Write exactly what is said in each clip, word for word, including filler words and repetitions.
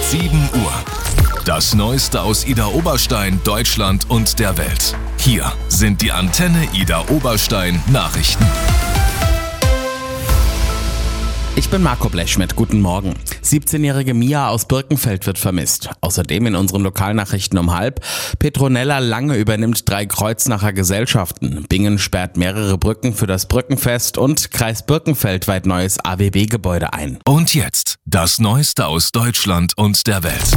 sieben Uhr. Das Neueste aus Idar-Oberstein, Deutschland und der Welt. Hier sind die Antenne Idar-Oberstein Nachrichten. Ich bin Marco Blechschmidt, guten Morgen. siebzehnjährige Mia aus Birkenfeld wird vermisst. Außerdem in unseren Lokalnachrichten um halb. Petronella Lange übernimmt drei Kreuznacher Gesellschaften. Bingen sperrt mehrere Brücken für das Brückenfest und Kreis Birkenfeld weiht neues A W B-Gebäude ein. Und jetzt das Neueste aus Deutschland und der Welt.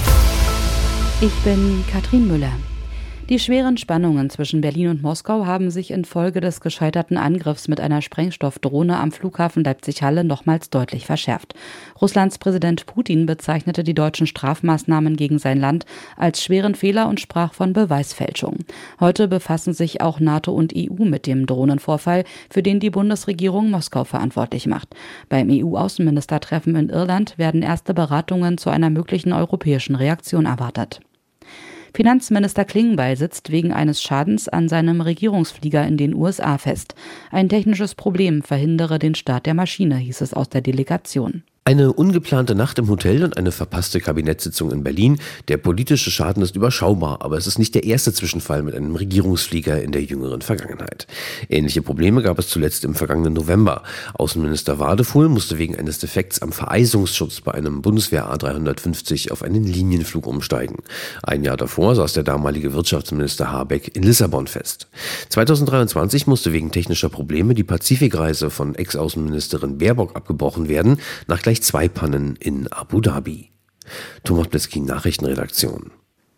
Ich bin Katrin Müller. Die schweren Spannungen zwischen Berlin und Moskau haben sich infolge des gescheiterten Angriffs mit einer Sprengstoffdrohne am Flughafen Leipzig-Halle nochmals deutlich verschärft. Russlands Präsident Putin bezeichnete die deutschen Strafmaßnahmen gegen sein Land als schweren Fehler und sprach von Beweisfälschung. Heute befassen sich auch NATO und E U mit dem Drohnenvorfall, für den die Bundesregierung Moskau verantwortlich macht. Beim E U-Außenministertreffen in Irland werden erste Beratungen zu einer möglichen europäischen Reaktion erwartet. Finanzminister Klingbeil sitzt wegen eines Schadens an seinem Regierungsflieger in den U S A fest. Ein technisches Problem verhindere den Start der Maschine, hieß es aus der Delegation. Eine ungeplante Nacht im Hotel und eine verpasste Kabinettssitzung in Berlin. Der politische Schaden ist überschaubar, aber es ist nicht der erste Zwischenfall mit einem Regierungsflieger in der jüngeren Vergangenheit. Ähnliche Probleme gab es zuletzt im vergangenen November. Außenminister Wadefuhl musste wegen eines Defekts am Vereisungsschutz bei einem Bundeswehr A dreihundertfünfzig auf einen Linienflug umsteigen. Ein Jahr davor saß der damalige Wirtschaftsminister Habeck in Lissabon fest. zweitausenddreiundzwanzig musste wegen technischer Probleme die Pazifikreise von Ex-Außenministerin Baerbock abgebrochen werden, nach gleich zwei Pannen in Abu Dhabi. Thomas Blitzky, Nachrichtenredaktion.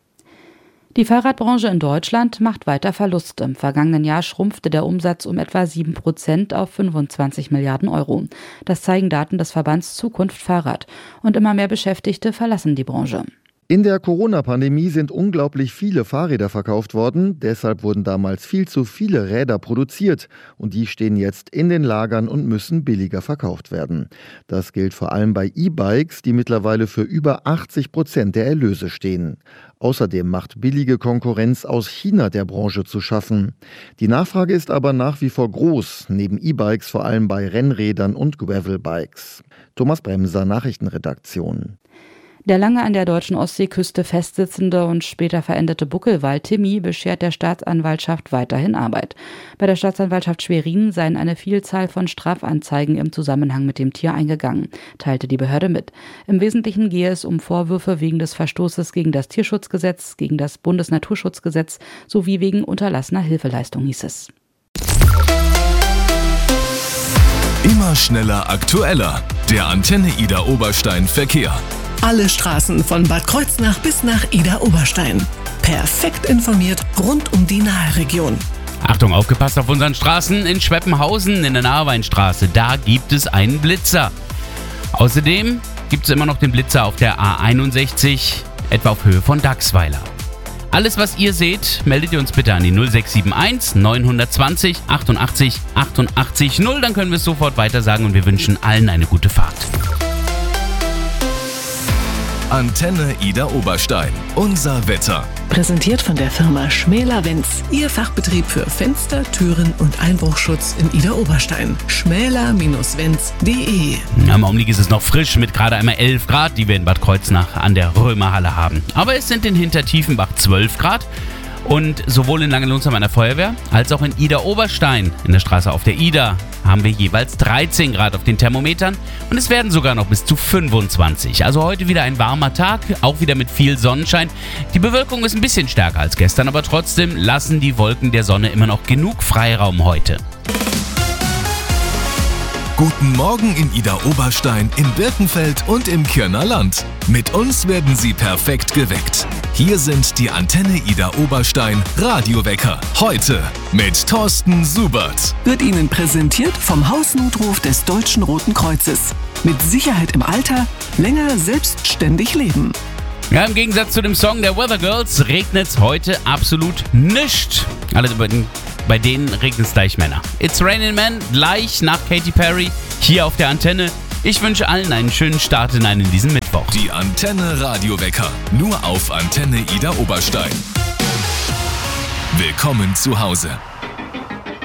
Die Fahrradbranche in Deutschland macht weiter Verluste. Im vergangenen Jahr schrumpfte der Umsatz um etwa sieben Prozent auf fünfundzwanzig Milliarden Euro. Das zeigen Daten des Verbands Zukunft Fahrrad. Und immer mehr Beschäftigte verlassen die Branche. In der Corona-Pandemie sind unglaublich viele Fahrräder verkauft worden. Deshalb wurden damals viel zu viele Räder produziert. Und die stehen jetzt in den Lagern und müssen billiger verkauft werden. Das gilt vor allem bei E-Bikes, die mittlerweile für über achtzig Prozent der Erlöse stehen. Außerdem macht billige Konkurrenz aus China der Branche zu schaffen. Die Nachfrage ist aber nach wie vor groß, neben E-Bikes vor allem bei Rennrädern und Gravelbikes. Thomas Bremser, Nachrichtenredaktion. Der lange an der deutschen Ostseeküste festsitzende und später verendete Buckelwal Timmy beschert der Staatsanwaltschaft weiterhin Arbeit. Bei der Staatsanwaltschaft Schwerin seien eine Vielzahl von Strafanzeigen im Zusammenhang mit dem Tier eingegangen, teilte die Behörde mit. Im Wesentlichen gehe es um Vorwürfe wegen des Verstoßes gegen das Tierschutzgesetz, gegen das Bundesnaturschutzgesetz sowie wegen unterlassener Hilfeleistung, hieß es. Immer schneller, aktueller. Der Antenne Idar-Oberstein Verkehr. Alle Straßen von Bad Kreuznach bis nach Idar-Oberstein. Perfekt informiert rund um die Nahregion. Achtung, aufgepasst auf unseren Straßen. In Schweppenhausen in der Nahweinstraße, da gibt es einen Blitzer. Außerdem gibt es immer noch den Blitzer auf der A einundsechzig, etwa auf Höhe von Dachsweiler. Alles, was ihr seht, meldet ihr uns bitte an die null sechs sieben eins neun zwei null achtundachtzig achtundachtzig null. Dann können wir es sofort weitersagen und wir wünschen allen eine gute Fahrt. Antenne Idar-Oberstein. Unser Wetter. Präsentiert von der Firma Schmäler-Wenz. Ihr Fachbetrieb für Fenster, Türen und Einbruchschutz in Idar-Oberstein. schmäler Bindestrich wenz punkt de. Am Augenblick ist es noch frisch mit gerade einmal elf Grad, die wir in Bad Kreuznach an der Römerhalle haben. Aber es sind in Hintertiefenbach zwölf Grad. Und sowohl in Langenlohnsheim an der Feuerwehr als auch in Idar-Oberstein in der Straße auf der Idar haben wir jeweils dreizehn Grad auf den Thermometern und es werden sogar noch bis zu fünfundzwanzig. Also heute wieder ein warmer Tag, auch wieder mit viel Sonnenschein. Die Bewölkung ist ein bisschen stärker als gestern, aber trotzdem lassen die Wolken der Sonne immer noch genug Freiraum heute. Guten Morgen in Idar-Oberstein, in Birkenfeld und im Kirner Land. Mit uns werden Sie perfekt geweckt. Hier sind die Antenne Idar-Oberstein Radiowecker. Heute mit Thorsten Subert. Wird Ihnen präsentiert vom Hausnotruf des Deutschen Roten Kreuzes. Mit Sicherheit im Alter, länger selbstständig leben. Ja, im Gegensatz zu dem Song der Weather Girls regnet es heute absolut nicht. Alles über den Bei denen regnet es gleich Männer. It's Raining Men, gleich nach Katy Perry, hier auf der Antenne. Ich wünsche allen einen schönen Start in einen diesen Mittwoch. Die Antenne Radiowecker, nur auf Antenne Idar-Oberstein. Willkommen zu Hause.